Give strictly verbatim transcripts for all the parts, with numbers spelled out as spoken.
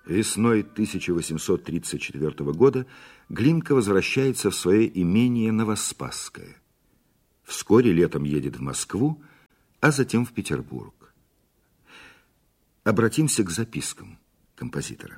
Весной тысяча восемьсот тридцать четвёртого года Глинка возвращается в свое имение Новоспасское. Вскоре летом едет в Москву, а затем в Петербург. Обратимся к запискам композитора.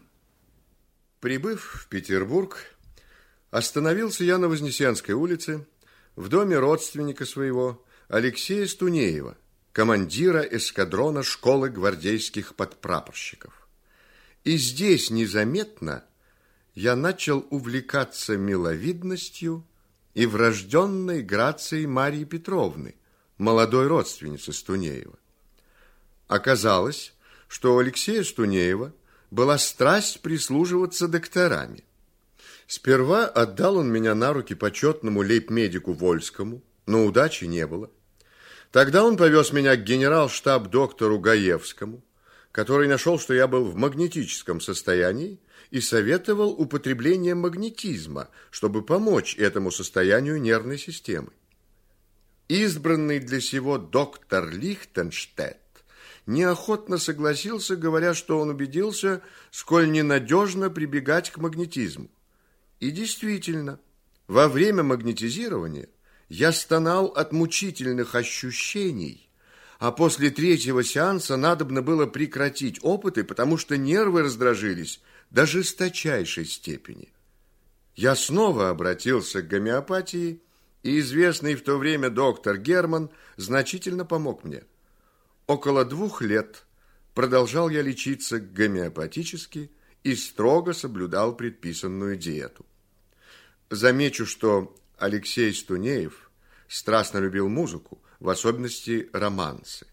Прибыв в Петербург, остановился я на Вознесенской улице в доме родственника своего Алексея Стунеева, командира эскадрона школы гвардейских подпрапорщиков. И здесь незаметно я начал увлекаться миловидностью и врожденной грацией Марьи Петровны, молодой родственницы Стунеева. Оказалось, что у Алексея Стунеева была страсть прислуживаться докторами. Сперва отдал он меня на руки почетному лейб-медику Вольскому, но удачи не было. Тогда он повез меня к генерал-штаб-доктору Гаевскому, который нашел, что я был в магнетическом состоянии и советовал употребление магнетизма, чтобы помочь этому состоянию нервной системы. Избранный для сего доктор Лихтенштедт неохотно согласился, говоря, что он убедился, сколь ненадежно прибегать к магнетизму. И действительно, во время магнетизирования я стонал от мучительных ощущений, а после третьего сеанса надобно было прекратить опыты, потому что нервы раздражились до жесточайшей степени. Я снова обратился к гомеопатии, и известный в то время доктор Герман значительно помог мне. Около двух лет продолжал я лечиться гомеопатически и строго соблюдал предписанную диету. Замечу, что Алексей Стунеев страстно любил музыку, в особенности романсы.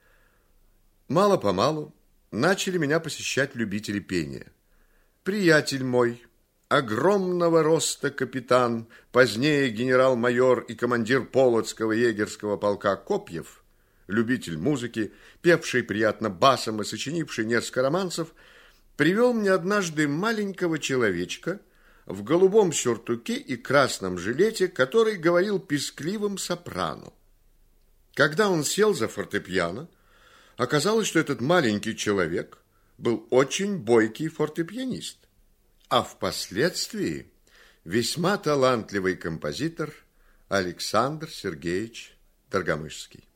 Мало-помалу начали меня посещать любители пения. Приятель мой, огромного роста капитан, позднее генерал-майор и командир Полоцкого егерского полка Копьев, любитель музыки, певший приятно басом и сочинивший несколько романсов, привел мне однажды маленького человечка в голубом сюртуке и красном жилете, который говорил пескливым сопрано. Когда он сел за фортепиано, оказалось, что этот маленький человек был очень бойкий фортепианист, а впоследствии весьма талантливый композитор Александр Сергеевич Доргомышский.